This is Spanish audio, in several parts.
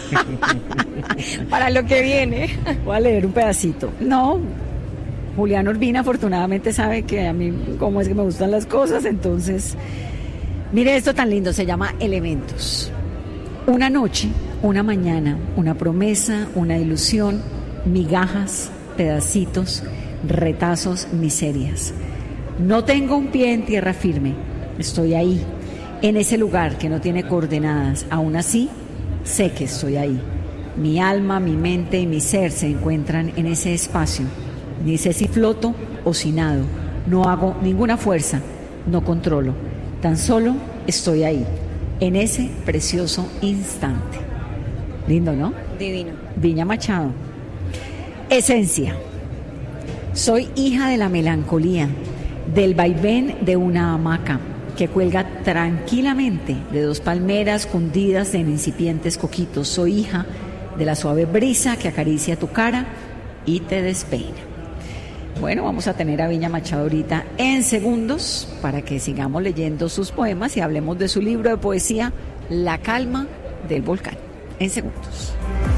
Para lo que viene. Voy a leer un pedacito. No, Julián Urbina afortunadamente sabe que a mí cómo es que me gustan las cosas, entonces, mire esto tan lindo, se llama Elementos. Una noche, una mañana, una promesa, una ilusión, migajas, pedacitos, retazos, miserias. No tengo un pie en tierra firme, estoy ahí, en ese lugar que no tiene coordenadas. Aún así, sé que estoy ahí. Mi alma, mi mente y mi ser se encuentran en ese espacio. Ni sé si floto o si nado. No hago ninguna fuerza, no controlo. Tan solo estoy ahí, en ese precioso instante. Lindo, ¿no? Divino. Viña Machado. Esencia. Soy hija de la melancolía, del vaivén de una hamaca que cuelga tranquilamente de dos palmeras cundidas en incipientes coquitos. Soy hija de la suave brisa que acaricia tu cara y te despeina. Bueno, vamos a tener a Viña Machado ahorita en segundos para que sigamos leyendo sus poemas y hablemos de su libro de poesía La calma del volcán. En segundos.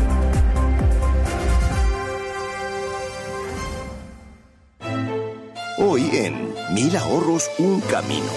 Hoy en 1000 ahorros, un camino.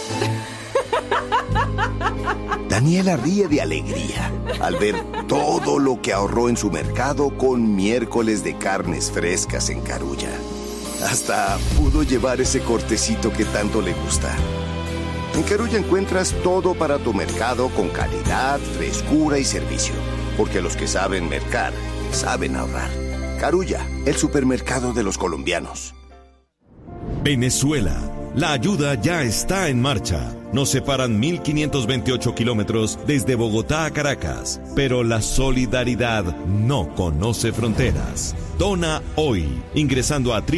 Daniela ríe de alegría al ver todo lo que ahorró en su mercado con miércoles de carnes frescas en Carulla. Hasta pudo llevar ese cortecito que tanto le gusta. En Carulla encuentras todo para tu mercado con calidad, frescura y servicio. Porque los que saben mercar, saben ahorrar. Carulla, el supermercado de los colombianos. Venezuela. La ayuda ya está en marcha. Nos separan 1.528 kilómetros desde Bogotá a Caracas, pero la solidaridad no conoce fronteras. Dona hoy, ingresando a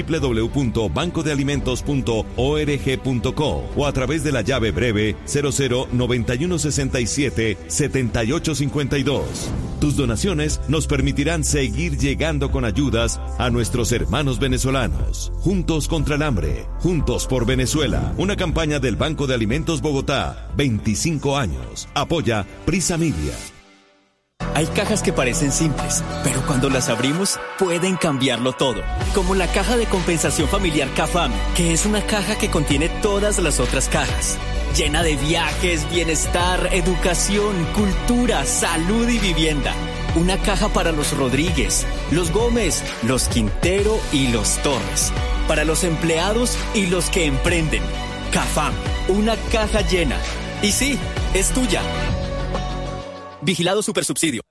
www.bancodealimentos.org.co o a través de la llave breve 0091677852. Tus donaciones nos permitirán seguir llegando con ayudas a nuestros hermanos venezolanos. Juntos contra el hambre, juntos por Venezuela. Una campaña del Banco de Alimentos Bogotá, 25 años. Apoya Prisa Media. Hay cajas que parecen simples, pero cuando las abrimos pueden cambiarlo todo. Como la caja de compensación familiar CAFAM, que es una caja que contiene todas las otras cajas. Llena de viajes, bienestar, educación, cultura, salud y vivienda. Una caja para los Rodríguez, los Gómez, los Quintero y los Torres. Para los empleados y los que emprenden. CAFAM, una caja llena. Y sí, es tuya. Vigilado Supersubsidio.